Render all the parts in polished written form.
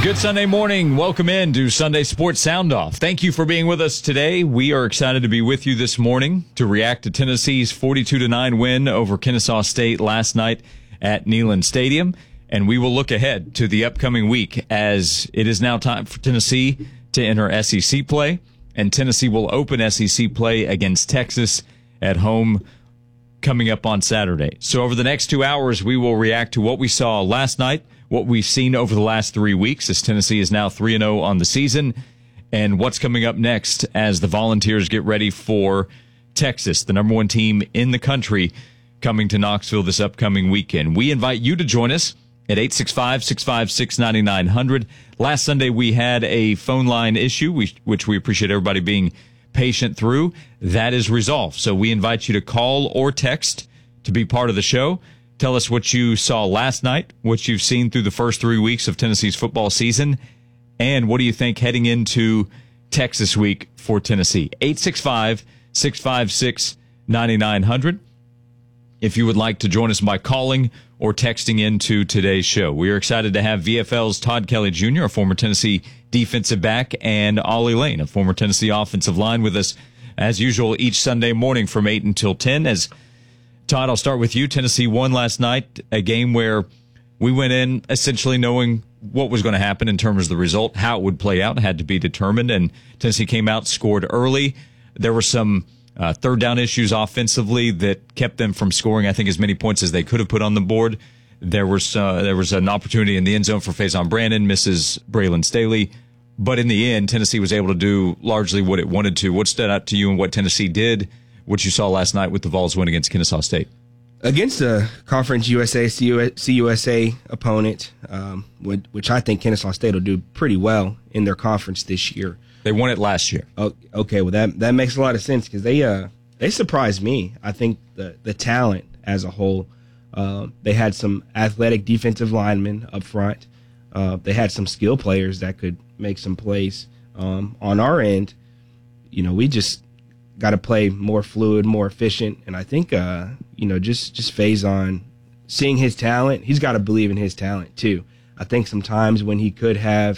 Good Sunday morning. Welcome in to Sunday Sports Sound Off. Thank you for being with us today. We are excited to be with you this morning to react to Tennessee's 42-9 win over Kennesaw State last night at Neyland Stadium. And we will look ahead to the upcoming week as it is now time for Tennessee to enter SEC play. And Tennessee will open SEC play against Texas at home coming up on Saturday. So over the next 2 hours, we will react to what we saw last night, what we've seen over the last 3 weeks as Tennessee is now 3-0 on the season, and what's coming up next as the Volunteers get ready for Texas, the number one team in the country, coming to Knoxville this upcoming weekend. We invite you to join us at 865-656-9900. Last Sunday, we had a phone line issue, which we appreciate everybody being patient through. That is resolved. So we invite you to call or text to be part of the show. Tell us what you saw last night, what you've seen through the first 3 weeks of Tennessee's football season, and what do you think heading into Texas week for Tennessee? 865-656-9900. If you would like to join us by calling or texting into today's show. We are excited to have VFL's Todd Kelly Jr., a former Tennessee defensive back, and Ollie Lane, a former Tennessee offensive line, with us as usual each Sunday morning from 8 until 10. As Todd, I'll start with you. Tennessee won last night, a game where we went in essentially knowing what was going to happen in terms of the result, how it would play out, had to be determined, and Tennessee came out, scored early. There were some third down issues offensively that kept them from scoring, I think, as many points as they could have put on the board. There was an opportunity in the end zone for Faison Brandon, misses Braylon Staley. But in the end, Tennessee was able to do largely what it wanted to. What stood out to you and what Tennessee did, what you saw last night with the Vols win against Kennesaw State? Against a Conference USA, CUSA opponent, which I think Kennesaw State will do pretty well in their conference this year. They won it last year. Oh, okay, well that makes a lot of sense because they surprised me. I think the talent as a whole, they had some athletic defensive linemen up front. They had some skill players that could make some plays. On our end, we just got to play more fluid, more efficient, and I think just Faison, seeing his talent, he's got to believe in his talent too. I think sometimes when he could have,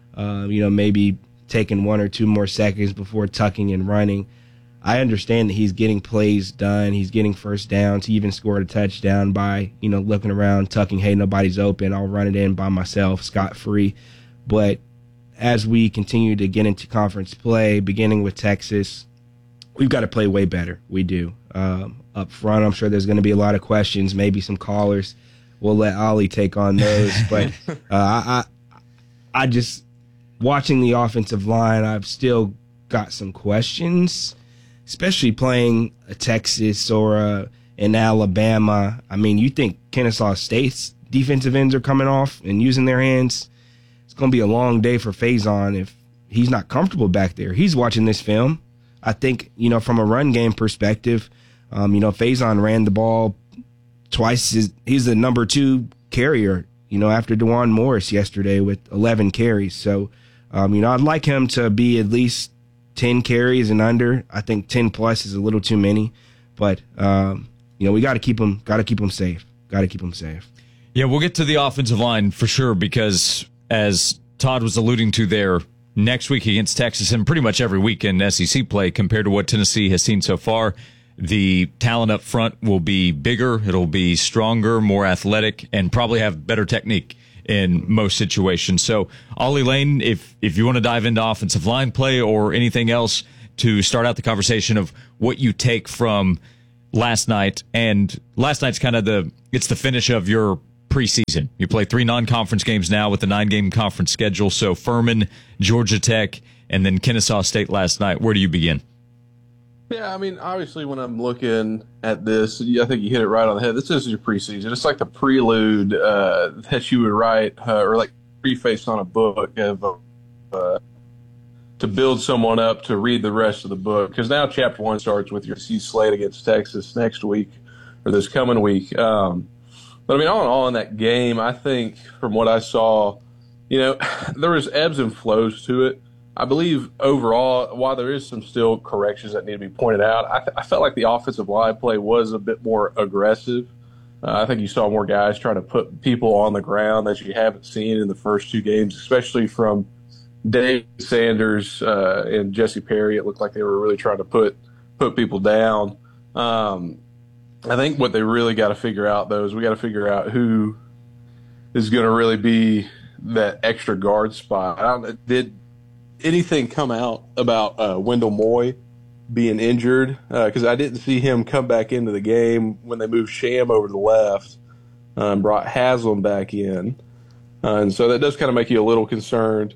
maybe taken 1 or 2 more seconds before tucking and running. I understand that he's getting plays done. He's getting first downs. He even scored a touchdown by, looking around, tucking, hey, nobody's open. I'll run it in by myself, scot-free. But as we continue to get into conference play, beginning with Texas, we've got to play way better. We do. Up front, I'm sure there's going to be a lot of questions, maybe some callers. We'll let Ollie take on those. But I just... watching the offensive line, I've still got some questions, especially playing a Texas or an Alabama. I mean, you think Kennesaw State's defensive ends are coming off and using their hands? It's going to be a long day for Faison if he's not comfortable back there. He's watching this film. I think, from a run game perspective, Faison ran the ball twice. He's the number 2 carrier, after DeJuan Morris yesterday with 11 carries. So, I'd like him to be at least 10 carries and under. I think 10 plus is a little too many, but we got to keep him safe. Got to keep him safe. Yeah, we'll get to the offensive line for sure because, as Todd was alluding to there, next week against Texas and pretty much every week in SEC play compared to what Tennessee has seen so far, the talent up front will be bigger, it'll be stronger, more athletic, and probably have better technique in most situations. So, Ollie Lane, if you want to dive into offensive line play or anything else to start out the conversation of what you take from last night, and last night's kind of it's the finish of your preseason. You play 3 non-conference games now with the 9-game conference schedule. So Furman, Georgia Tech, and then Kennesaw State last night. Where do you begin? Yeah, I mean, obviously when I'm looking at this, I think you hit it right on the head. This is your preseason. It's like the prelude that you would write or like preface on a book of to build someone up to read the rest of the book. Because now chapter 1 starts with your SEC slate against Texas next week or this coming week. But I mean, all in all in that game, I think from what I saw, there was ebbs and flows to it. I believe overall, while there is some still corrections that need to be pointed out, I felt like the offensive line play was a bit more aggressive I think you saw more guys trying to put people on the ground that you haven't seen in the first two games, especially from Dave Sanders and Jesse Perry. It looked like they were really trying to put people down. I think what they really got to figure out, though, is we got to figure out who is going to really be that extra guard spot. Did anything come out about Wendell Moy being injured? Because I didn't see him come back into the game when they moved Sham over to the left and brought Haslam back in. And so that does kind of make you a little concerned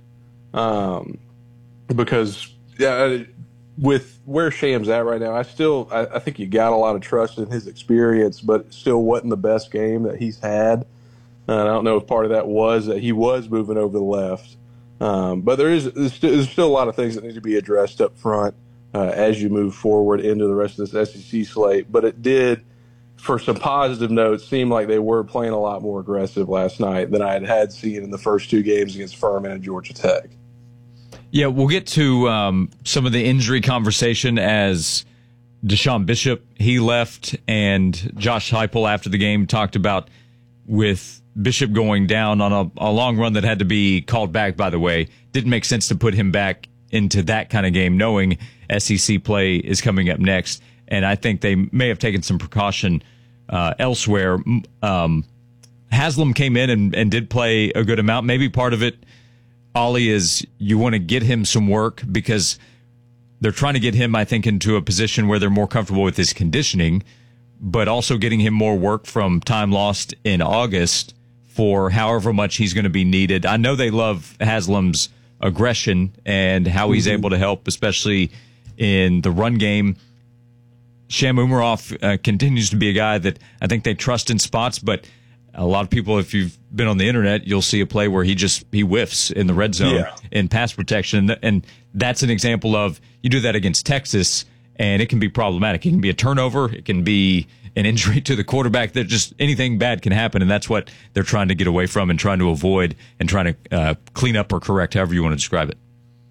because with where Sham's at right now, I think you got a lot of trust in his experience, but it still wasn't the best game that he's had. And I don't know if part of that was that he was moving over the left. But there's still a lot of things that need to be addressed up front as you move forward into the rest of this SEC slate. But it did, for some positive notes, seem like they were playing a lot more aggressive last night than I had seen in the first two games against Furman and Georgia Tech. Yeah, we'll get to some of the injury conversation as Deshaun Bishop, he left, and Josh Heupel after the game talked about with Bishop going down on a long run that had to be called back, by the way. Didn't make sense to put him back into that kind of game knowing SEC play is coming up next, and I think they may have taken some precaution elsewhere. Haslam came in and did play a good amount. Maybe part of it, Ollie, is you want to get him some work because they're trying to get him, I think, into a position where they're more comfortable with his conditioning, but also getting him more work from time lost in August for however much he's going to be needed. I know they love Haslam's aggression and how he's able to help, especially in the run game. Sham Umarov continues to be a guy that I think they trust in spots, but a lot of people, if you've been on the internet, you'll see a play where he whiffs in the red zone in pass protection. And that's an example of you do that against Texas, and it can be problematic. It can be a turnover. It can be an injury to the quarterback. That just anything bad can happen, and that's what they're trying to get away from and trying to avoid and trying to clean up or correct, however you want to describe it.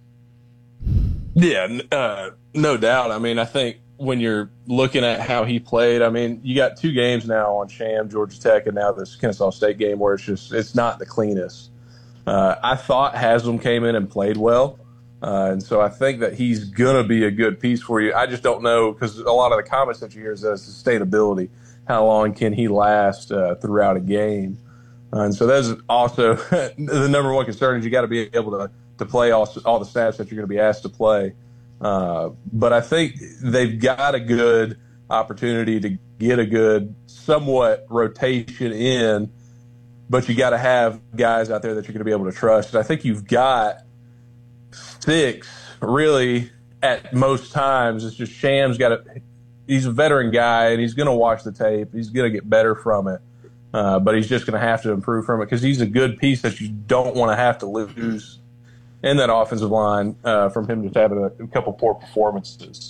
Yeah, no doubt. I mean, I think when you're looking at how he played, I mean, you got two games now on Sham, Georgia Tech, and now this Kennesaw State game where it's not the cleanest. I thought Haslam came in and played well, and so I think that he's going to be a good piece for you. I just don't know, because a lot of the comments that you hear is sustainability. How long can he last throughout a game? And so that's also the number one concern is you got to be able to play all the snaps that you're going to be asked to play. But I think they've got a good opportunity to get a good somewhat rotation in, but you got to have guys out there that you're going to be able to trust. And I think you've got 6 really at most times. It's just Sham's he's a veteran guy and he's going to watch the tape. He's going to get better from it. But he's just going to have to improve from it because he's a good piece that you don't want to have to lose in that offensive line from him just having a couple poor performances.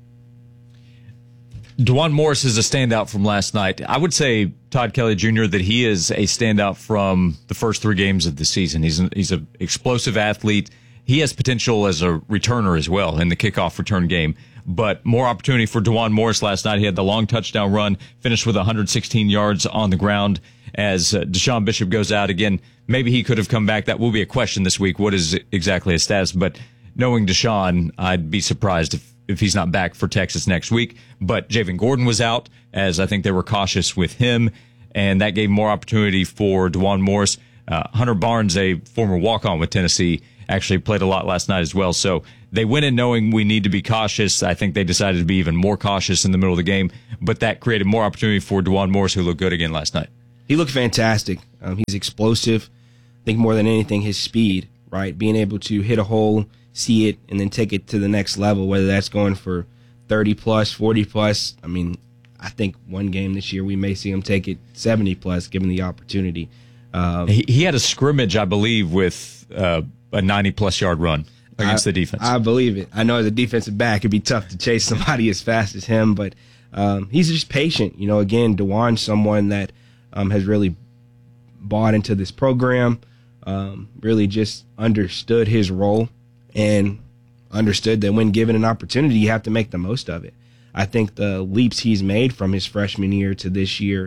DeJuan Morris is a standout from last night. I would say, Todd Kelly Jr., that he is a standout from the first 3 games of the season. He's an explosive athlete. He has potential as a returner as well in the kickoff return game. But more opportunity for DeJuan Morris last night. He had the long touchdown run, finished with 116 yards on the ground as Deshaun Bishop goes out again. Maybe he could have come back. That will be a question this week. What is exactly his status? But knowing Deshaun, I'd be surprised if he's not back for Texas next week. But Javen Gordon was out, as I think they were cautious with him, and that gave more opportunity for DeJuan Morris. Hunter Barnes, a former walk-on with Tennessee, actually played a lot last night as well. So they went in knowing we need to be cautious. I think they decided to be even more cautious in the middle of the game, but that created more opportunity for DeJuan Morris, who looked good again last night. He looked fantastic. He's explosive. I think more than anything, his speed, right? Being able to hit a hole, see it, and then take it to the next level, whether that's going for 30-plus, 40-plus. I mean, I think one game this year we may see him take it 70-plus, given the opportunity. He had a scrimmage, I believe, with a 90-plus yard run against the defense. I believe it. I know as a defensive back, it'd be tough to chase somebody as fast as him, but he's just patient. You know, again, DeJuan's someone that has really bought into this program, really just understood his role and understood that when given an opportunity, you have to make the most of it. I think the leaps he's made from his freshman year to this year,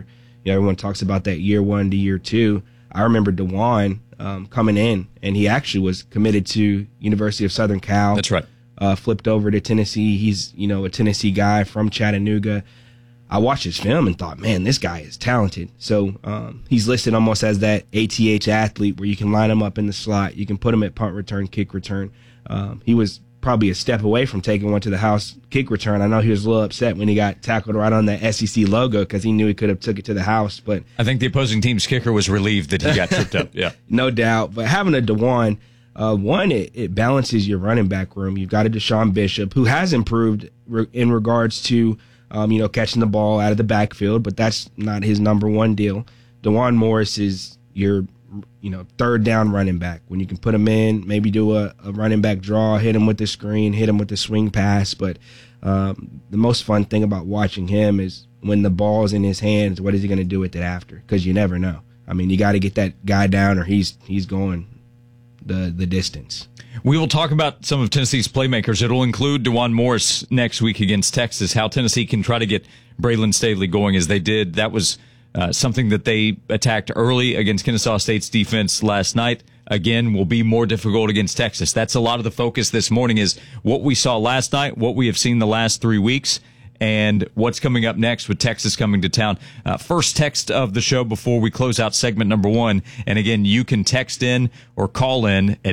everyone talks about that year 1 to year 2. I remember DeJuan coming in, and he actually was committed to University of Southern Cal. That's right. Flipped over to Tennessee. He's, a Tennessee guy from Chattanooga. I watched his film and thought, man, this guy is talented. So he's listed almost as that ATH athlete where you can line him up in the slot. You can put him at punt return, kick return. He was probably a step away from taking one to the house kick return. I know he was a little upset when he got tackled right on the SEC logo because he knew he could have took it to the house. But I think the opposing team's kicker was relieved that he got tripped up. Yeah, no doubt. But having a DeJuan, it balances your running back room. You've got a Deshaun Bishop who has improved in regards to catching the ball out of the backfield, but that's not his number one deal. DeJuan Morris is your, third down running back. When you can put him in, maybe do a running back draw, hit him with the screen, hit him with the swing pass. But the most fun thing about watching him is when the ball's in his hands, what is he going to do with it after? Because you never know. I mean, you got to get that guy down or he's going the distance. We will talk about some of Tennessee's playmakers. It'll include DeJuan Morris next week against Texas, how Tennessee can try to get Braylon Staley going as they did. That was something that they attacked early against Kennesaw State's defense last night. Again, will be more difficult against Texas. That's a lot of the focus this morning is what we saw last night, what we have seen the last 3 weeks, and what's coming up next with Texas coming to town. First text of the show before we close out segment number 1. And again, you can text in or call in at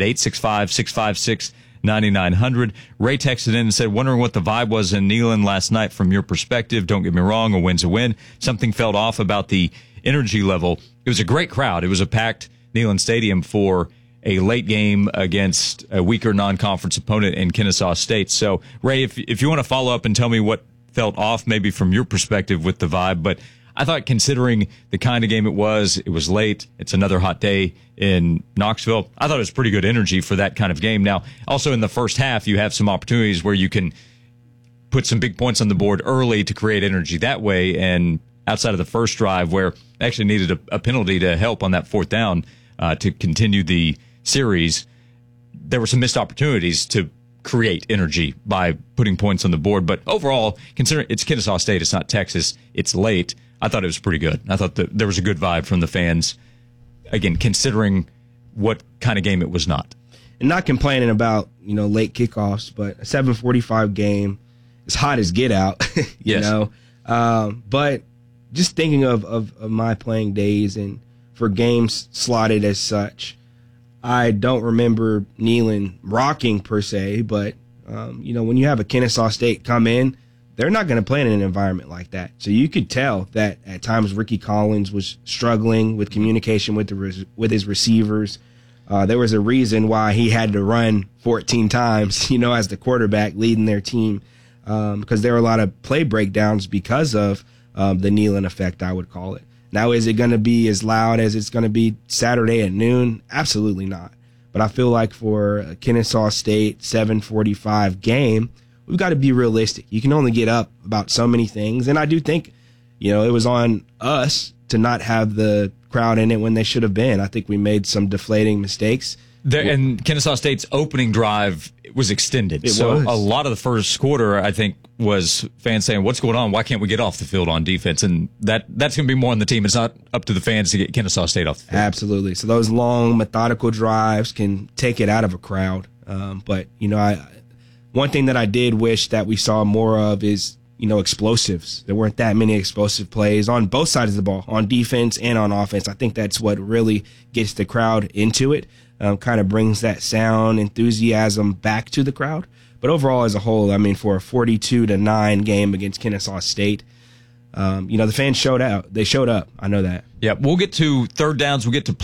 865-656-9900. Ray texted in and said, wondering what the vibe was in Neyland last night from your perspective. Don't get me wrong, a win's a win. Something felt off about the energy level. It was a great crowd. It was a packed Neyland Stadium for a late game against a weaker non-conference opponent in Kennesaw State. So, Ray, if you want to follow up and tell me what felt off maybe from your perspective with the vibe, but I thought considering the kind of game it was late, it's another hot day in Knoxville, I thought it was pretty good energy for that kind of game. Now, also in the first half, you have some opportunities where you can put some big points on the board early to create energy that way, and outside of the first drive where they actually needed a penalty to help on that fourth down to continue the series, there were some missed opportunities to create energy by putting points on the board. But overall, considering it's Kennesaw State, it's not Texas, it's late, I thought it was pretty good. I thought that there was a good vibe from the fans, again, considering what kind of game it was not. And not complaining about, late kickoffs, but a 7:45 game, as hot as get out, Yes. But just thinking of my playing days and for games slotted as such, I don't remember Neyland rocking per se, but, when you have a Kennesaw State come in, they're not going to play in an environment like that. So you could tell that at times Ricky Collins was struggling with communication with his receivers. There was a reason why he had to run 14 times, as the quarterback leading their team, because there were a lot of play breakdowns because of the Neyland effect, I would call it. Now, is it going to be as loud as it's going to be Saturday at noon? Absolutely not. But I feel like for a Kennesaw State 7:45 game, we've got to be realistic. You can only get up about so many things. And I do think, it was on us to not have the crowd in it when they should have been. I think we made some deflating mistakes. And Kennesaw State's opening drive was extended. So a lot of the first quarter, I think, was fans saying, what's going on? Why can't we get off the field on defense? And that's going to be more on the team. It's not up to the fans to get Kennesaw State off the field. Absolutely. So those long, methodical drives can take it out of a crowd. But, one thing that I did wish that we saw more of is, explosives. There weren't that many explosive plays on both sides of the ball, on defense and on offense. I think that's what really gets the crowd into it, kind of brings that sound, enthusiasm back to the crowd. But overall, as a whole, for a 42-9 game against Kennesaw State, the fans showed out. They showed up. I know that. Yeah, we'll get to third downs. We'll get to